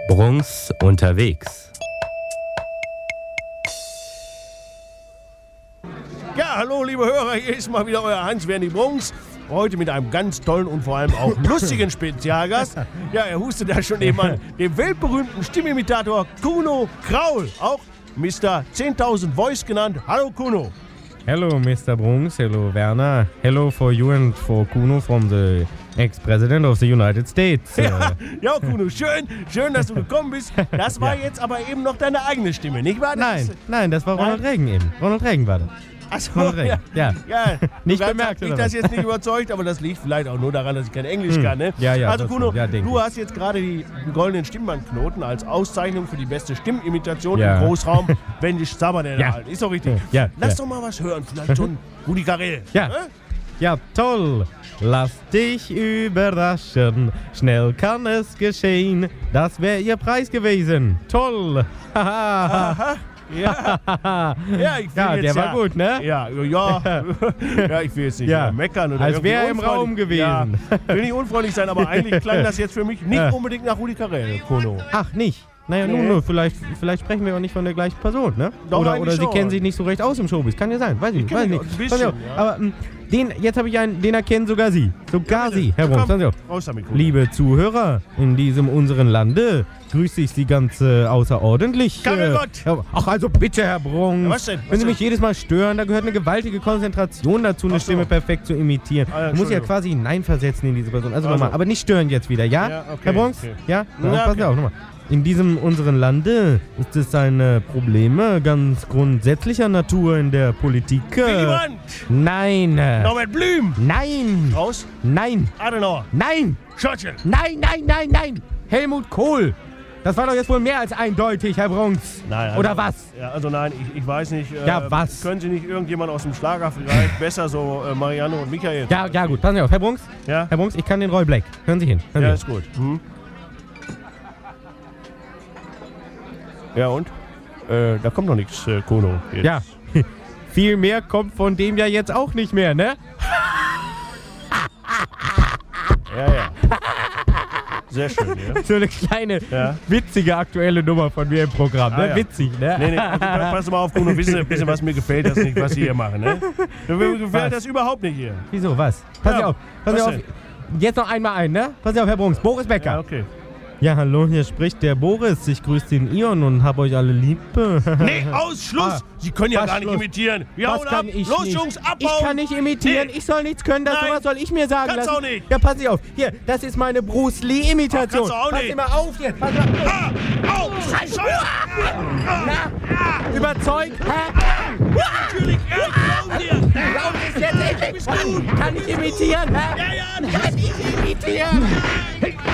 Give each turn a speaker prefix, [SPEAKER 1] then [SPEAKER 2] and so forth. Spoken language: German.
[SPEAKER 1] Bruns unterwegs.
[SPEAKER 2] Ja, hallo liebe Hörer, hier ist mal wieder euer Hans-Werner Bruns. Heute mit einem ganz tollen und vor allem auch lustigen Spezialgast. Ja, er hustet da schon eben an, dem weltberühmten Stimmimitator Kuno Kraul, auch Mr. 10.000 Voice genannt. Hallo Kuno.
[SPEAKER 3] Hello, Mr. Bruns. Hello, Werner. Hello for you and for Kuno from the ex-president of the United States.
[SPEAKER 2] Ja, Kuno, schön, dass du gekommen bist. Das war jetzt aber eben noch deine eigene Stimme, nicht wahr?
[SPEAKER 3] Nein, das war Ronald Reagan eben. Ronald Reagan war das.
[SPEAKER 2] Achso, ja.
[SPEAKER 3] Nicht
[SPEAKER 2] du
[SPEAKER 3] bemerkt,
[SPEAKER 2] mich
[SPEAKER 3] oder
[SPEAKER 2] das
[SPEAKER 3] was?
[SPEAKER 2] jetzt nicht überzeugt, aber das liegt vielleicht auch nur daran, dass ich kein Englisch kann, ne?
[SPEAKER 3] Ja,
[SPEAKER 2] also Kuno,
[SPEAKER 3] ja,
[SPEAKER 2] du hast jetzt gerade die goldenen Stimmbandknoten als Auszeichnung für die beste Stimmimitation
[SPEAKER 3] Ja.
[SPEAKER 2] im Großraum Wendisch Zabern erhalten. Ist doch richtig.
[SPEAKER 3] Ja,
[SPEAKER 2] Lass
[SPEAKER 3] ja.
[SPEAKER 2] doch mal was hören, vielleicht schon Rudi Carrell.
[SPEAKER 3] Ja.
[SPEAKER 2] Ne?
[SPEAKER 3] Ja, toll. Lass dich überraschen. Schnell kann es geschehen. Das wäre ihr Preis gewesen. Toll.
[SPEAKER 2] Aha. Ja, ich will
[SPEAKER 3] Ja,
[SPEAKER 2] jetzt
[SPEAKER 3] der war gut, ne?
[SPEAKER 2] Ja, ich will jetzt nicht
[SPEAKER 3] Ja.
[SPEAKER 2] meckern oder
[SPEAKER 3] Als
[SPEAKER 2] irgendwie
[SPEAKER 3] wäre er im
[SPEAKER 2] unfreundlich-
[SPEAKER 3] Raum gewesen.
[SPEAKER 2] Ja, will nicht unfreundlich sein, aber eigentlich klang das jetzt für mich nicht
[SPEAKER 3] Ja.
[SPEAKER 2] unbedingt nach Rudi Carrell, Kuno.
[SPEAKER 3] Ach, nicht? Naja,
[SPEAKER 2] Nee.
[SPEAKER 3] nun, vielleicht sprechen wir auch nicht von der gleichen Person, ne?
[SPEAKER 2] Doch,
[SPEAKER 3] Oder
[SPEAKER 2] eigentlich
[SPEAKER 3] Sie
[SPEAKER 2] schon.
[SPEAKER 3] kennen sich nicht so recht aus im Showbiz. Kann ja sein, weiß ich nicht.
[SPEAKER 2] kenn
[SPEAKER 3] Weiß
[SPEAKER 2] mich
[SPEAKER 3] nicht.
[SPEAKER 2] ein bisschen,
[SPEAKER 3] Pass auf.
[SPEAKER 2] ja.
[SPEAKER 3] Aber jetzt habe ich einen, den erkennen sogar Sie. Sogar Sie, Herr Bruns. Passen Sie auf.
[SPEAKER 2] Raus damit, Kuno.
[SPEAKER 3] Liebe Zuhörer in diesem unseren Lande, grüße ich Sie ganz außerordentlich.
[SPEAKER 2] Kamerott!
[SPEAKER 3] Ach, also bitte, Herr Bruns.
[SPEAKER 2] Ja, was denn?
[SPEAKER 3] Wenn Sie
[SPEAKER 2] Was
[SPEAKER 3] mich jedes Mal stören, da gehört eine gewaltige Konzentration dazu, eine
[SPEAKER 2] Ach so.
[SPEAKER 3] Stimme perfekt zu imitieren.
[SPEAKER 2] Ah, ja,
[SPEAKER 3] Du musst ja
[SPEAKER 2] Entschuldigung.
[SPEAKER 3] quasi hineinversetzen in diese Person. Also
[SPEAKER 2] Also.
[SPEAKER 3] nochmal, aber nicht stören jetzt wieder, ja?
[SPEAKER 2] Ja, okay,
[SPEAKER 3] Herr Bruns?
[SPEAKER 2] okay.
[SPEAKER 3] Ja?
[SPEAKER 2] Ja,
[SPEAKER 3] Passen
[SPEAKER 2] okay.
[SPEAKER 3] Sie auf, nochmal. In diesem unseren Lande ist es ein Probleme ganz grundsätzlicher Natur in der Politik.
[SPEAKER 2] Willy Brandt!
[SPEAKER 3] Nein!
[SPEAKER 2] Norbert Blüm!
[SPEAKER 3] Nein!
[SPEAKER 2] Raus!
[SPEAKER 3] Nein!
[SPEAKER 2] Adenauer!
[SPEAKER 3] Nein!
[SPEAKER 2] Churchill!
[SPEAKER 3] Nein! Helmut Kohl! Das war doch jetzt wohl mehr als eindeutig, Herr Bruns.
[SPEAKER 2] Nein, also-
[SPEAKER 3] Oder was?
[SPEAKER 2] Ja, also nein, ich weiß nicht.
[SPEAKER 3] Ja, was?
[SPEAKER 2] Können Sie nicht irgendjemand aus dem Schlager vielleicht besser, so Marianne und Michael?
[SPEAKER 3] Ja, gut, passen Sie auf. Herr Bruns,
[SPEAKER 2] Ja?
[SPEAKER 3] Herr Bruns, ich kann den Roy Black. Hören Sie hin. Hören
[SPEAKER 2] Ja,
[SPEAKER 3] Sie
[SPEAKER 2] ist gut. Hm? Ja, und? Da kommt noch nichts, Kuno.
[SPEAKER 3] hin. Ja. Viel mehr kommt von dem ja jetzt auch nicht mehr, ne?
[SPEAKER 2] Ja. Sehr schön, ja.
[SPEAKER 3] So eine kleine,
[SPEAKER 2] Ja.
[SPEAKER 3] witzige aktuelle Nummer von mir im Programm, ne?
[SPEAKER 2] Ah, ja.
[SPEAKER 3] Witzig, ne?
[SPEAKER 2] Nee, also, pass mal auf, Kuno, wissen, was mir gefällt, das nicht, was Sie hier machen, ne? Mir gefällt
[SPEAKER 3] Was?
[SPEAKER 2] das überhaupt nicht hier.
[SPEAKER 3] Wieso, was? Pass
[SPEAKER 2] Ja,
[SPEAKER 3] auf, pass
[SPEAKER 2] was
[SPEAKER 3] auf.
[SPEAKER 2] denn?
[SPEAKER 3] Jetzt noch einmal ein, ne? Pass auf, Herr Bruns. Boris Becker.
[SPEAKER 2] Ja, okay.
[SPEAKER 3] Ja, hallo, hier spricht der Boris. Ich grüße den Ion und hab euch alle lieb.
[SPEAKER 2] Nee, Schluss! Sie können ja
[SPEAKER 3] Was
[SPEAKER 2] gar nicht
[SPEAKER 3] Schluss?
[SPEAKER 2] imitieren. Wir
[SPEAKER 3] Was
[SPEAKER 2] hauen
[SPEAKER 3] kann
[SPEAKER 2] ab.
[SPEAKER 3] ich
[SPEAKER 2] Los,
[SPEAKER 3] nicht?
[SPEAKER 2] Jungs, abbauen!
[SPEAKER 3] Ich kann nicht imitieren,
[SPEAKER 2] Nee.
[SPEAKER 3] ich soll nichts können, das
[SPEAKER 2] Nein.
[SPEAKER 3] sowas soll ich mir sagen
[SPEAKER 2] Kannst
[SPEAKER 3] lassen.
[SPEAKER 2] auch nicht.
[SPEAKER 3] Ja, pass auf. Hier, das ist meine Bruce Lee-Imitation.
[SPEAKER 2] Ach, kannst du auch
[SPEAKER 3] Pass
[SPEAKER 2] nicht.
[SPEAKER 3] immer auf jetzt. Pass auf.
[SPEAKER 2] Au! Scheiße!
[SPEAKER 3] Überzeugt? Hä?
[SPEAKER 2] Natürlich, glauben dir!
[SPEAKER 3] Glaubt es jetzt endlich? Kann ich imitieren? Hä?
[SPEAKER 2] Ja,
[SPEAKER 3] Kann ich imitieren?